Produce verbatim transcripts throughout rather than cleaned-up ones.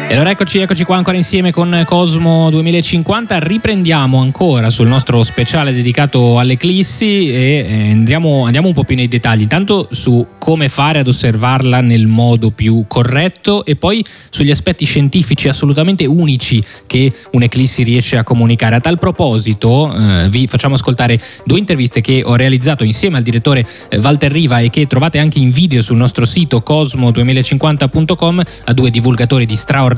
E allora eccoci, eccoci qua ancora insieme con Cosmo duemilacinquanta. Riprendiamo ancora sul nostro speciale dedicato all'eclissi e andiamo, andiamo un po' più nei dettagli. Intanto su come fare ad osservarla nel modo più corretto e poi sugli aspetti scientifici assolutamente unici che un'eclissi riesce a comunicare. A tal proposito eh, vi facciamo ascoltare due interviste che ho realizzato insieme al direttore eh, Walter Riva e che trovate anche in video sul nostro sito cosmo duemilacinquanta punto com a due divulgatori di straordinaria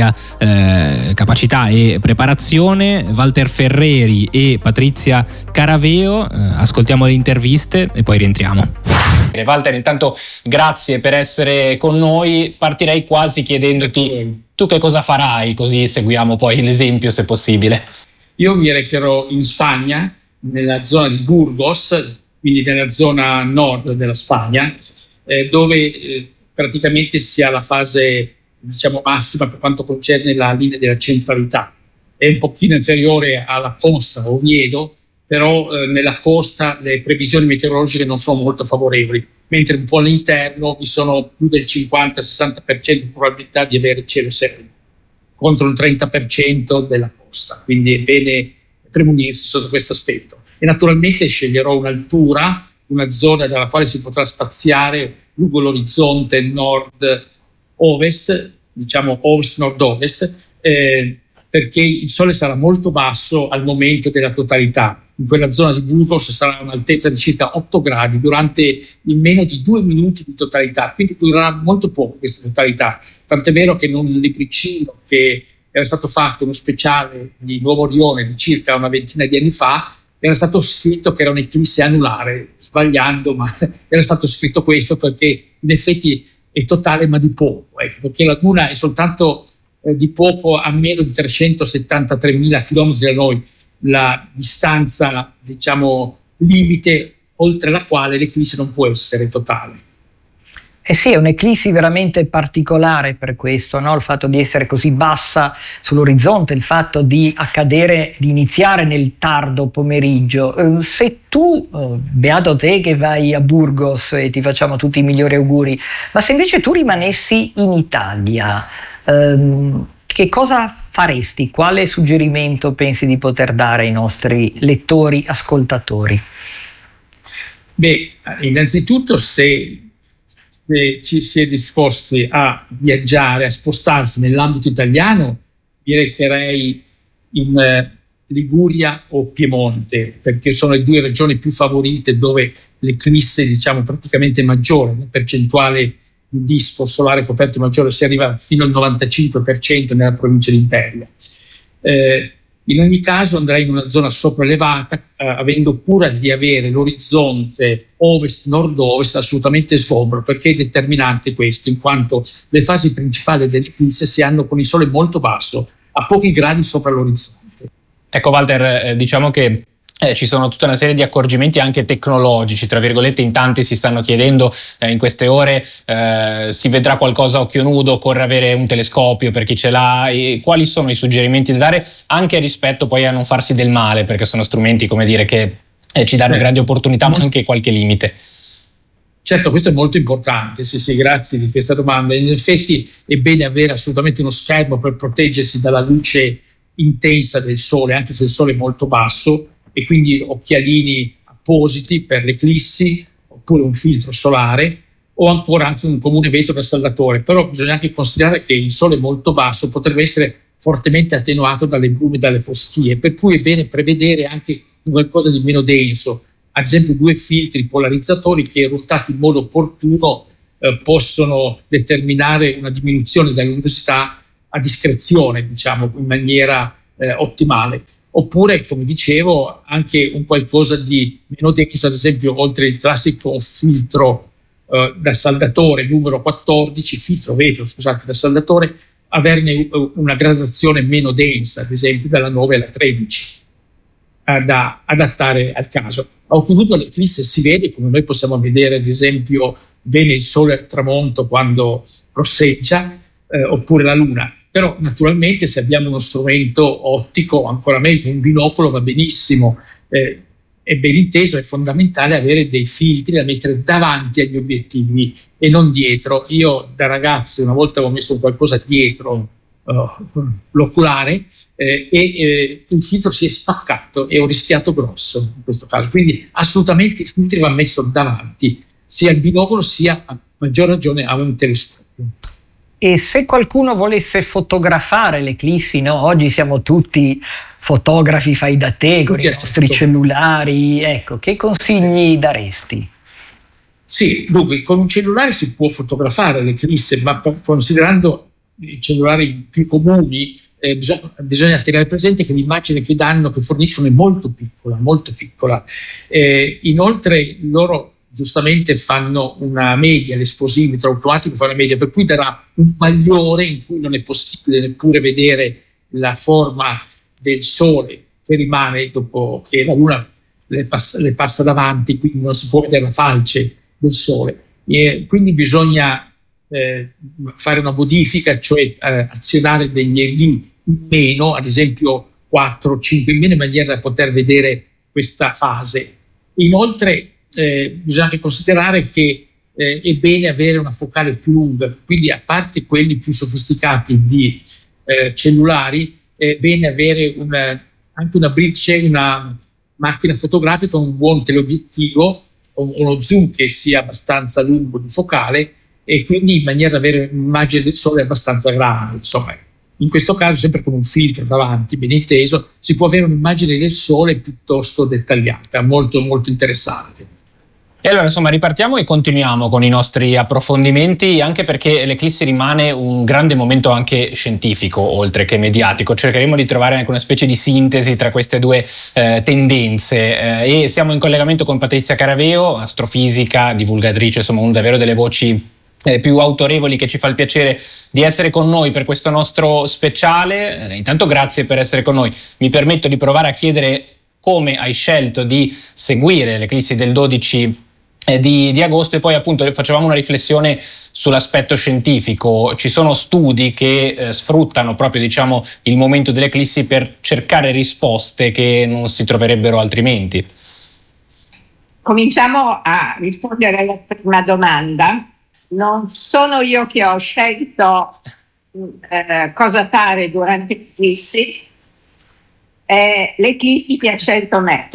eh, capacità e preparazione, Walter Ferreri e Patrizia Caraveo. Eh, ascoltiamo le interviste e poi rientriamo. Walter, intanto grazie per essere con noi. Partirei quasi chiedendoti tu che cosa farai, così seguiamo poi l'esempio se possibile. Io mi recherò in Spagna, nella zona di Burgos, quindi nella zona nord della Spagna, eh, dove eh, praticamente si ha la fase, diciamo, massima per quanto concerne la linea della centralità. È un pochino inferiore alla costa, Oviedo, però eh, nella costa le previsioni meteorologiche non sono molto favorevoli, mentre un po' all'interno vi sono più del cinquanta sessanta per cento di probabilità di avere cielo sereno, contro il trenta per cento della costa, quindi è bene premunirsi sotto questo aspetto. E naturalmente sceglierò un'altura, una zona dalla quale si potrà spaziare lungo l'orizzonte nord-ovest, diciamo ovest-nord-ovest, eh, perché il sole sarà molto basso al momento della totalità. In quella zona di Burgos sarà un'altezza di circa otto gradi durante in meno di due minuti di totalità, quindi durerà molto poco questa totalità. Tant'è vero che in un libricino che era stato fatto, uno speciale di Nuovo Orione di circa una ventina di anni fa, era stato scritto che era un'eclisse anulare, sbagliando, ma era stato scritto questo perché in effetti è totale ma di poco, ecco, perché la Luna è soltanto eh, di poco a meno di trecentosettantatremila chilometri da noi, la distanza, diciamo, limite oltre la quale l'eclisse non può essere totale. Eh sì, è un'eclissi veramente particolare per questo, no? Il fatto di essere così bassa sull'orizzonte, il fatto di accadere, di iniziare nel tardo pomeriggio. Eh, se tu, eh, beato te che vai a Burgos e ti facciamo tutti i migliori auguri, ma se invece tu rimanessi in Italia, ehm, che cosa faresti? Quale suggerimento pensi di poter dare ai nostri lettori, ascoltatori? Beh, innanzitutto se se ci si è disposti a viaggiare, a spostarsi nell'ambito italiano, mi recherei in eh, Liguria o Piemonte, perché sono le due regioni più favorite dove l'eclisse, diciamo, praticamente maggiore, la percentuale di disco solare coperto maggiore si arriva fino al novantacinque per cento nella provincia di Imperia. Eh, In ogni caso andrei in una zona sopraelevata, eh, avendo cura di avere l'orizzonte ovest-nord-ovest assolutamente sgombro, perché è determinante questo, in quanto le fasi principali dell'eclisse si hanno con il sole molto basso, a pochi gradi sopra l'orizzonte. Ecco Walter, eh, diciamo che Eh, ci sono tutta una serie di accorgimenti anche tecnologici, tra virgolette, in tanti si stanno chiedendo eh, in queste ore eh, si vedrà qualcosa a occhio nudo, occorre avere un telescopio per chi ce l'ha, e quali sono i suggerimenti da dare anche rispetto poi a non farsi del male, perché sono strumenti, come dire, che eh, ci danno eh. grandi opportunità ma anche qualche limite. Certo, questo è molto importante, sì sì, grazie di questa domanda. In effetti è bene avere assolutamente uno schermo per proteggersi dalla luce intensa del sole, anche se il sole è molto basso, e quindi occhialini appositi per l'eclissi, oppure un filtro solare, o ancora anche un comune vetro da saldatore. Però bisogna anche considerare che il sole molto basso potrebbe essere fortemente attenuato dalle brumi e dalle foschie, per cui è bene prevedere anche qualcosa di meno denso, ad esempio due filtri polarizzatori che, ruotati in modo opportuno, eh, possono determinare una diminuzione della luminosità a discrezione, diciamo, in maniera eh, ottimale. Oppure, come dicevo, anche un qualcosa di meno denso, ad esempio, oltre il classico filtro eh, da saldatore numero quattordici, filtro vetro, scusate, da saldatore, averne una gradazione meno densa, ad esempio dalla nove alla tredici, eh, da adattare al caso. A occhio nudo l'eclisse si vede, come noi possiamo vedere, ad esempio, bene il sole al tramonto quando rosseggia, eh, oppure la luna. Però naturalmente se abbiamo uno strumento ottico, ancora meglio, un binocolo va benissimo. Eh, è ben inteso, è fondamentale avere dei filtri da mettere davanti agli obiettivi e non dietro. Io da ragazzo una volta avevo messo qualcosa dietro uh, l'oculare eh, e eh, il filtro si è spaccato e ho rischiato grosso in questo caso. Quindi assolutamente il filtro va messo davanti, sia al binocolo sia a maggior ragione a un telescopio. E se qualcuno volesse fotografare l'eclissi, no? Oggi siamo tutti fotografi fai da te con i nostri cellulari, ecco, che consigli daresti? Sì, dunque con un cellulare si può fotografare l'eclisse, ma considerando i cellulari più comuni eh, bisogna, bisogna tenere presente che l'immagine che danno, che forniscono, è molto piccola, molto piccola. Eh, inoltre loro giustamente fanno una media, l'esposimetro automatico fa una media, per cui darà un bagliore in cui non è possibile neppure vedere la forma del Sole che rimane dopo che la Luna le passa, le passa davanti, quindi non si può vedere la falce del Sole. E quindi bisogna eh, fare una modifica, cioè eh, azionare degli E V in meno, ad esempio quattro o cinque in meno, in maniera da poter vedere questa fase. Inoltre Eh, bisogna anche considerare che eh, è bene avere una focale più lunga, quindi a parte quelli più sofisticati di eh, cellulari, è bene avere una, anche una bridge, una macchina fotografica con un buon teleobiettivo, uno zoom che sia abbastanza lungo di focale, e quindi in maniera da avere un'immagine del Sole abbastanza grande. Insomma, in questo caso sempre con un filtro davanti, ben inteso, si può avere un'immagine del Sole piuttosto dettagliata, molto molto interessante. E allora insomma ripartiamo e continuiamo con i nostri approfondimenti, anche perché l'eclissi rimane un grande momento anche scientifico oltre che mediatico. Cercheremo di trovare anche una specie di sintesi tra queste due eh, tendenze eh, e siamo in collegamento con Patrizia Caraveo, astrofisica, divulgatrice, insomma una davvero delle voci eh, più autorevoli, che ci fa il piacere di essere con noi per questo nostro speciale. Eh, intanto grazie per essere con noi. Mi permetto di provare a chiedere come hai scelto di seguire l'eclissi del dodici Di, di agosto, e poi appunto facevamo una riflessione sull'aspetto scientifico. Ci sono studi che eh, sfruttano proprio diciamo il momento dell'eclissi per cercare risposte che non si troverebbero altrimenti. Cominciamo a rispondere alla prima domanda. Non sono io che ho scelto eh, cosa fare durante l'eclissi, eh, l'eclissi che ha scelto me.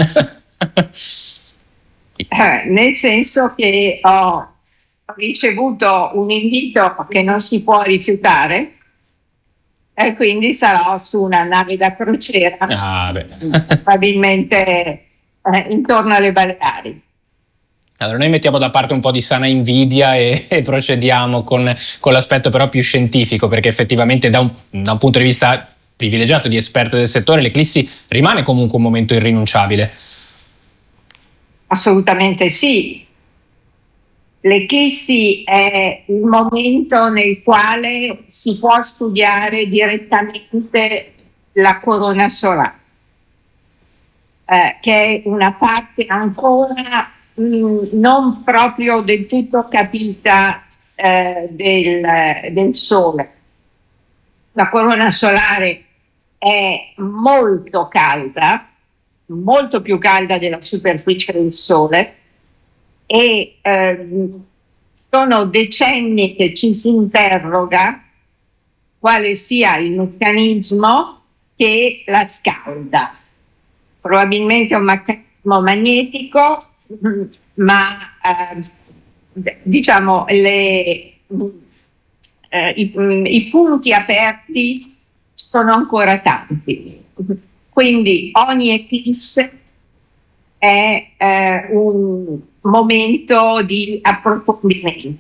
Eh, nel senso che ho ricevuto un invito che non si può rifiutare e quindi sarò su una nave da crociera, ah, beh. probabilmente eh, intorno alle Baleari. Allora noi mettiamo da parte un po' di sana invidia e, e procediamo con, con l'aspetto però più scientifico, perché effettivamente da un, da un punto di vista privilegiato di esperto del settore l'eclissi rimane comunque un momento irrinunciabile. Assolutamente sì. L'eclissi è il momento nel quale si può studiare direttamente la corona solare, eh, che è una parte ancora mh, non proprio del tutto capita eh, del, del Sole. La corona solare è molto calda, molto più calda della superficie del Sole, e eh, sono decenni che ci si interroga quale sia il meccanismo che la scalda. Probabilmente è un meccanismo magnetico, ma eh, diciamo le, eh, i, i punti aperti sono ancora tanti. Quindi ogni eclisse è eh, un momento di approfondimento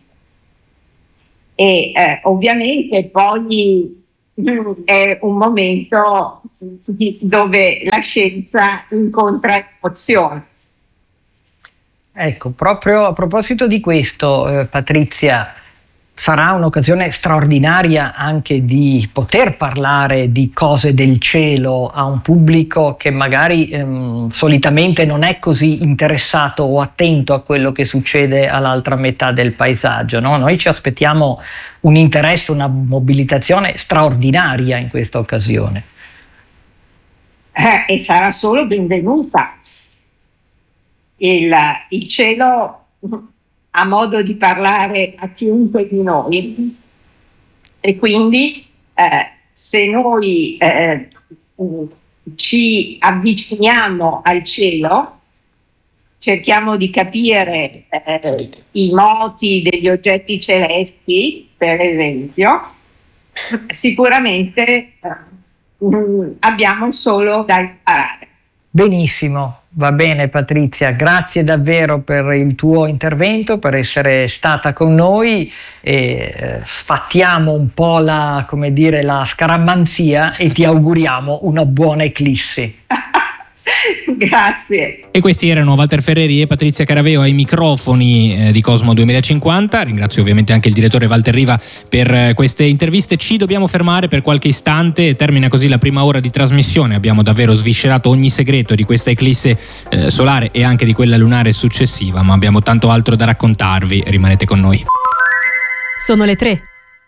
e eh, ovviamente poi è un momento dove la scienza incontra l'emozione. Ecco, proprio a proposito di questo, eh, Patrizia, sarà un'occasione straordinaria anche di poter parlare di cose del cielo a un pubblico che magari ehm, solitamente non è così interessato o attento a quello che succede all'altra metà del paesaggio, no? Noi ci aspettiamo un interesse, una mobilitazione straordinaria in questa occasione. Eh, e sarà solo benvenuta. Il, il cielo ha modo di parlare a chiunque di noi, e quindi eh, se noi eh, ci avviciniamo al cielo, cerchiamo di capire eh, i moti degli oggetti celesti, per esempio, sicuramente eh, abbiamo solo da imparare. Benissimo, va bene Patrizia, grazie davvero per il tuo intervento, per essere stata con noi e eh, sfattiamo un po' la, come dire, la scaramanzia e ti auguriamo una buona eclissi. Grazie. E questi erano Walter Ferreri e Patrizia Caraveo ai microfoni eh, di Cosmo duemilacinquanta. Ringrazio ovviamente anche il direttore Walter Riva per eh, queste interviste. Ci dobbiamo fermare per qualche istante e termina così la prima ora di trasmissione. Abbiamo davvero sviscerato ogni segreto di questa eclisse eh, solare e anche di quella lunare successiva, ma abbiamo tanto altro da raccontarvi. Rimanete con noi. Sono le tre.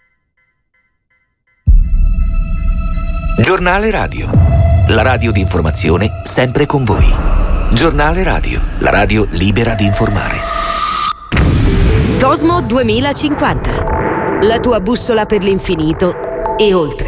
Giornale Radio. La radio di informazione sempre con voi. Giornale Radio, la radio libera di informare. Cosmo duemilacinquanta. La tua bussola per l'infinito e oltre.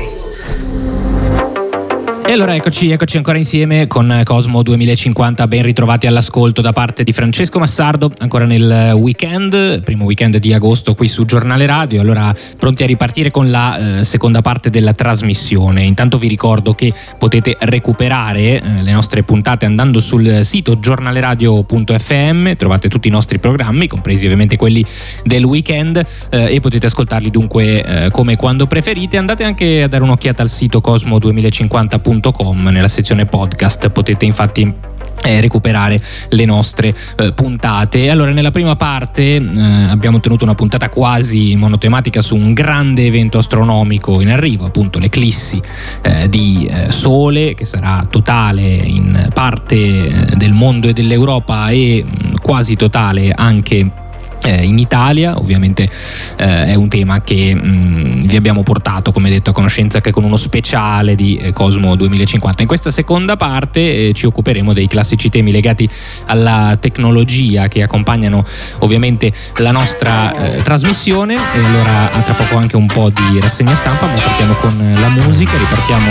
E allora eccoci, eccoci ancora insieme con Cosmo duemilacinquanta, ben ritrovati all'ascolto da parte di Francesco Massardo, ancora nel weekend, primo weekend di agosto qui su Giornale Radio, allora pronti a ripartire con la eh, seconda parte della trasmissione. Intanto vi ricordo che potete recuperare eh, le nostre puntate andando sul sito giornaleradio punto effe emme, trovate tutti i nostri programmi, compresi ovviamente quelli del weekend eh, e potete ascoltarli dunque eh, come e quando preferite. Andate anche a dare un'occhiata al sito cosmo duemilacinquanta punto com, nella sezione podcast potete infatti eh, recuperare le nostre eh, puntate. Allora, nella prima parte eh, abbiamo tenuto una puntata quasi monotematica su un grande evento astronomico in arrivo, appunto l'eclissi eh, di eh, Sole, che sarà totale in parte eh, del mondo e dell'Europa e mh, quasi totale anche in Italia. Ovviamente eh, è un tema che mh, vi abbiamo portato, come detto, a conoscenza anche con uno speciale di eh, Cosmo duemilacinquanta. In questa seconda parte eh, ci occuperemo dei classici temi legati alla tecnologia che accompagnano ovviamente la nostra eh, trasmissione, e allora tra poco anche un po' di rassegna stampa, ma partiamo con la musica, ripartiamo